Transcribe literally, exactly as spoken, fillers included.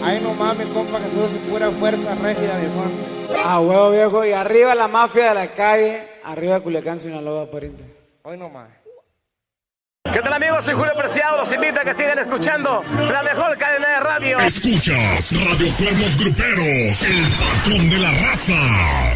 Ahí nomás, mi compa Jesús, pura fuerza rígida, viejón. Ah, huevo, viejo. Y arriba la mafia de la calle, arriba Culiacán, Sinaloa, pariente. Hoy nomás. ¿Qué tal, amigos? Soy Julio Preciado. Los invito a que sigan escuchando la mejor cadena de radio. Escuchas Radio Cuernos Gruperos, el patrón de la raza.